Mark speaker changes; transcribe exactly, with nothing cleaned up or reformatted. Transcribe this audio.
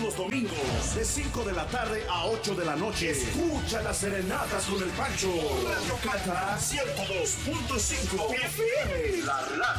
Speaker 1: los domingos, de cinco de la tarde a ocho de la noche. Escucha las serenatas con el Pancho. Radio Cata ciento dos punto cinco F M, la radio.